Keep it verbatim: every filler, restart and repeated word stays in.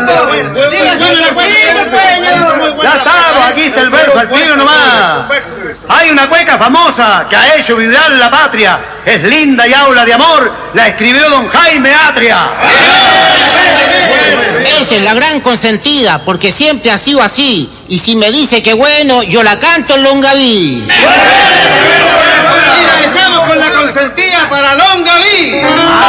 Ya estamos, aquí está el verso al tiro nomás. Hay una cueca famosa que ha hecho vibrar la patria. Es linda y habla de amor. La escribió don Jaime Atria. Esa es la gran consentida, porque siempre ha sido así. Y si me dice que bueno, yo la canto en Longaví. Y la echamos con la consentida para Longaví.